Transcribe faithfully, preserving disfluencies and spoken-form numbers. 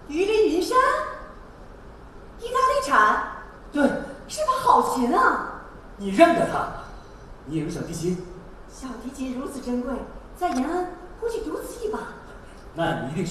鱼林云山，意大利产， 对， 是把好琴啊！ 你认得它？你有小提琴？ 小提琴如此珍贵，在延安估计独此一把。 那你一定是。